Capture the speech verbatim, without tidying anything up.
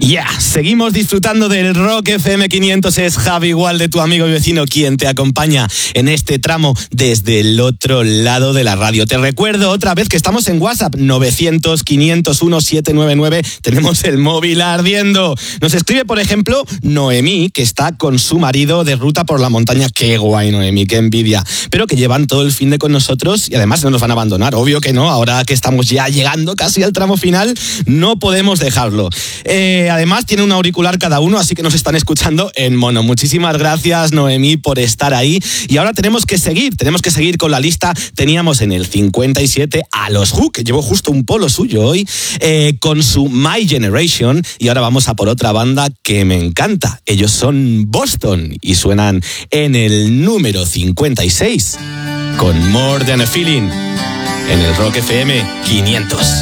Ya, yeah, seguimos disfrutando del Rock F M quinientos. Es Javi Gual, tu amigo y vecino, quien te acompaña en este tramo desde el otro lado de la radio. Te recuerdo otra vez que estamos en WhatsApp, novecientos, quinientos uno, setecientos noventa y nueve. Tenemos el móvil ardiendo. Nos escribe, por ejemplo, Noemí, que está con su marido de ruta por la montaña. Qué guay, Noemí, qué envidia. Pero que llevan todo el fin de con nosotros y además no nos van a abandonar. Obvio que no, ahora que estamos ya llegando casi al tramo final, no podemos dejarlo. Eh... Además, tiene un auricular cada uno, así que nos están escuchando en mono. Muchísimas gracias, Noemí, por estar ahí. Y ahora tenemos que seguir, tenemos que seguir con la lista. Teníamos en el cincuenta y siete a los Who, que llevo justo un polo suyo hoy, eh, con su My Generation. Y ahora vamos a por otra banda que me encanta. Ellos son Boston y suenan en el número cincuenta y seis con More Than a Feeling en el Rock F M quinientos.